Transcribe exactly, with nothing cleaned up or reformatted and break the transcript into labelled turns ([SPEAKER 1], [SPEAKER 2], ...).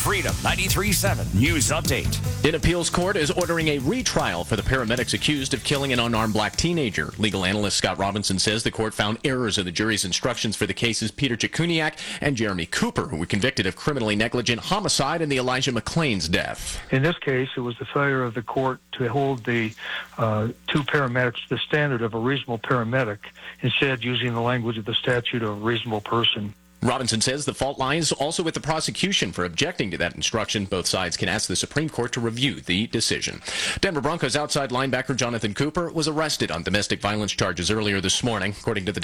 [SPEAKER 1] Freedom ninety-three point seven News Update.
[SPEAKER 2] An appeals court is ordering a retrial for the paramedics accused of killing an unarmed black teenager. Legal analyst Scott Robinson says the court found errors in the jury's instructions for the cases Peter Jacuniak and Jeremy Cooper, who were convicted of criminally negligent homicide in the Elijah McClain's death.
[SPEAKER 3] In this case, it was the failure of the court to hold the uh, two paramedics to the standard of a reasonable paramedic, instead using the language of the statute of a reasonable person.
[SPEAKER 2] Robinson says the fault lies also with the prosecution for objecting to that instruction. Both sides can ask the Supreme Court to review the decision. Denver Broncos outside linebacker Jonathan Cooper was arrested on domestic violence charges earlier this morning. According to the